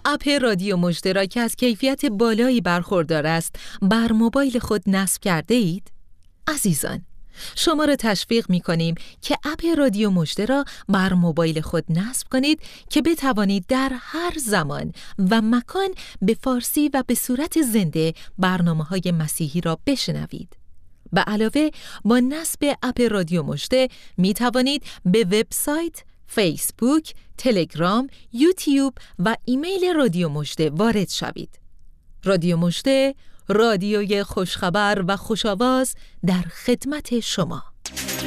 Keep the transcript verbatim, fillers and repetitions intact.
اپ رادیو مژده را که از کیفیت بالایی برخوردار است بر موبایل خود نصب کرده اید؟ عزیزان، شما را تشویق می کنیم که اپ رادیو مژده را بر موبایل خود نصب کنید که بتوانید در هر زمان و مکان به فارسی و به صورت زنده برنامه‌های مسیحی را بشنوید. به علاوه با نصب اپ رادیو مژده می توانید به وبسایت، فیسبوک، تلگرام، یوتیوب و ایمیل رادیو مژده وارد شوید. رادیو مژده، رادیوی خوشخبر و خوش‌آواز در خدمت شما.